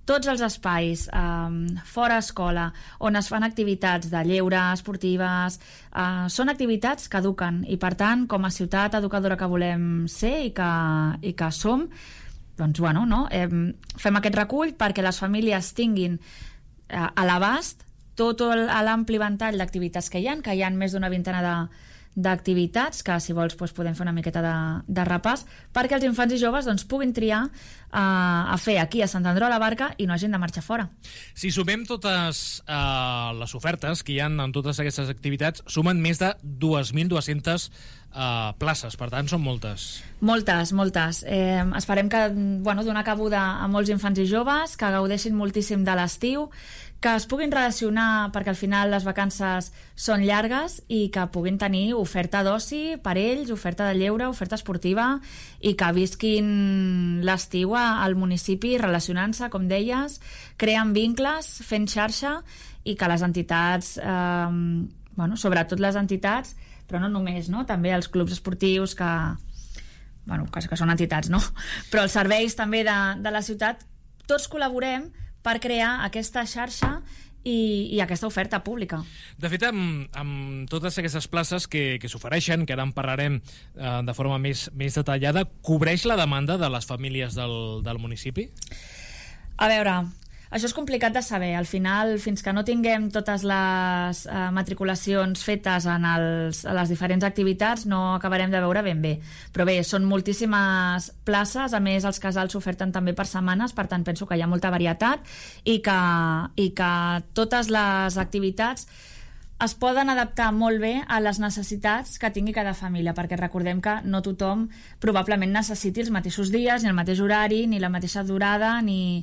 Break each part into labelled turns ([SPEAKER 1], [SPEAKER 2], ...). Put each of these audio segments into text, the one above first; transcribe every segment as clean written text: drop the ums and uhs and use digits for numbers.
[SPEAKER 1] tots els espais fora escola on es fan activitats de lleure, esportives, són activitats que eduquen, i per tant, com a ciutat educadora que volem ser i que som, doncs bueno, no? Fem aquest recull perquè les famílies tinguin a l'abast tot l'ampli ventall d'activitats que hi ha més d'una vintena d'activitats que, si vols, podem fer una miqueta de repàs, perquè els infants i joves puguin triar a fer aquí a Sant Andreu a la Barca i no hagin de marxar fora.
[SPEAKER 2] Si sumem totes les ofertes que hi ha en totes aquestes activitats, sumen més de 2.200 places, per tant són moltes. Moltes. Esperem que donar cabuda a molts infants i joves, que gaudeixin moltíssim de l'estiu, que es puguin relacionar, perquè al final les vacances són llargues, i que puguin tenir oferta d'oci per ells, oferta de lleure, oferta esportiva, i que visquin l'estiu al municipi relacionant-se, com deies, creant vincles, fent xarxa, i que les entitats, sobretot les entitats, però no només, no? També els clubs esportius que són entitats, no? Però els serveis també de la ciutat, tots col·laborem per crear aquesta xarxa i aquesta oferta pública. De fet, amb totes aquestes places que s'ofereixen, que ara en parlarem de forma més detallada, cobreix la demanda de les famílies del municipi? A veure, això és complicat de saber. Al final, fins que no tinguem totes les matriculacions fetes a les diferents activitats, no acabarem de veure ben bé. Però bé, són moltíssimes places. A més, els casals s'oferten també per setmanes, per tant penso que hi ha molta varietat i que totes les activitats es poden adaptar molt bé a les necessitats que tingui cada família, perquè recordem que no tothom probablement necessiti els mateixos dies, ni el mateix horari, ni la mateixa durada, ni...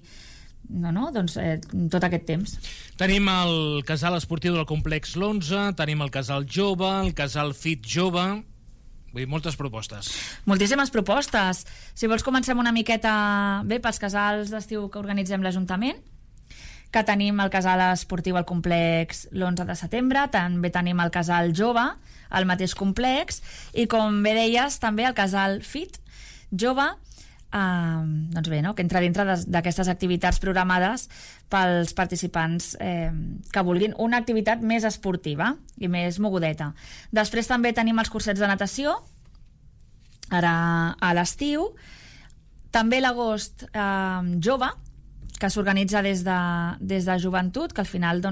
[SPEAKER 2] tot aquest temps. Tenim el casal esportiu del complex l'11, tenim el casal jove, el casal fit jove... Vull dir, moltes propostes. Moltíssimes propostes. Si vols, comencem una miqueta bé pels casals d'estiu que organitzem l'Ajuntament, que tenim el casal esportiu al complex l'11 de setembre, també tenim el casal jove al mateix complex, i com bé deies, també el casal fit jove, que entra dintre d'aquestes activitats programades pels participants que vulguin una activitat més esportiva i més mogudeta. Després també tenim els cursets de natació ara a l'estiu, també l'agost jove, que s'organitza des de joventut, que al final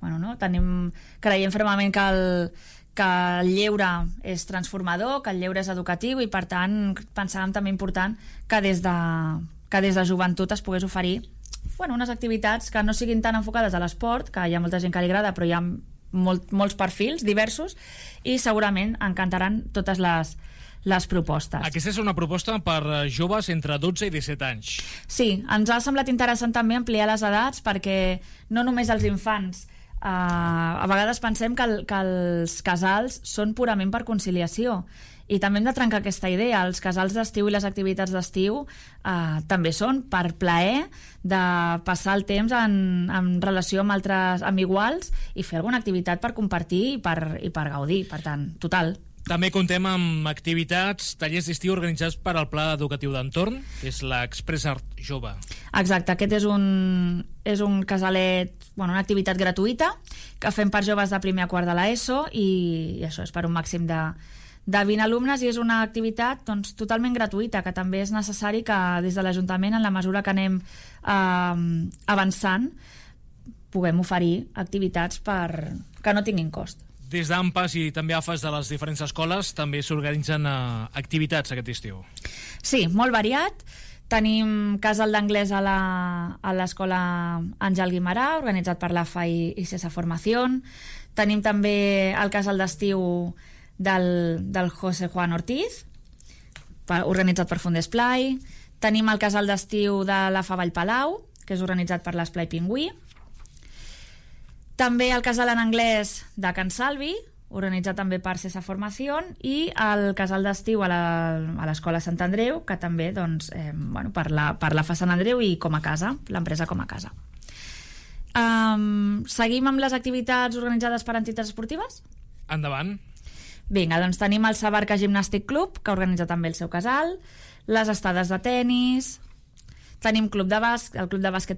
[SPEAKER 2] creiem fermament que el lleure és transformador, que el lleure és educatiu, i per tant pensàvem també important que des de joventut es pogués oferir unes activitats que no siguin tan enfocades a l'esport, que hi ha molta gent que li agrada, però hi ha molts perfils diversos, i segurament encantaran totes les propostes. Aquesta és una proposta per joves entre 12 i 17 anys. Sí, ens ha semblat interessant també ampliar les edats, perquè no només els infants, a vegades pensem que els casals són purament per conciliació, i també hem de trencar aquesta idea. Els casals d'estiu i les activitats d'estiu també són per plaer de passar el temps en relació amb iguals i fer alguna activitat per compartir i per gaudir. Per tant, total. També contem amb activitats, tallers d'estiu organitzats per al Pla Educatiu d'Entorn, que és l'Express Art Jove. Exacte, aquest és un casalet, una activitat gratuïta que fem per joves de primer a quart de l'ESO, i això és per un màxim de 20 alumnes, i és una activitat totalment gratuïta, que també és necessari que des de l'Ajuntament, en la mesura que anem avançant, puguem oferir activitats que no tinguin cost. Des d'AMPAs i també AFAS de les diferents escoles també s'organitzen activitats aquest estiu. Sí, molt variat. Tenim casal d'anglès a l'escola Àngel Guimarà, organitzat per l'AFA i CESA Formación. Tenim també el casal d'estiu del José Juan Ortiz, organitzat per Fundesplai. Tenim el casal d'estiu de l'AFA Vallpalau, que és organitzat per l'Esplai Pingüí. També el casal en anglès de Can Salvi, organitzat també per CESA Formación, i el casal d'estiu a l'escola Sant Andreu, que també per la fa Sant Andreu i com a casa, l'empresa com a casa. Seguim amb les activitats organitzades per entitats esportives? Endavant. Vinga, doncs tenim el Sabarca Gimnàstic Club, que organitza també el seu casal, les estades de tennis, tenim el Club de Bàsquet